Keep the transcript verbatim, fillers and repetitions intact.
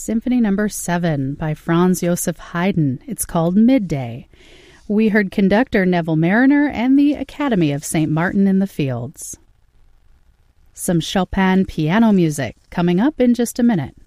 Symphony Number seven by Franz Joseph Haydn. It's called Midday. We heard conductor Neville Mariner and the Academy of Saint Martin in the Fields. Some Chopin piano music coming up in just a minute.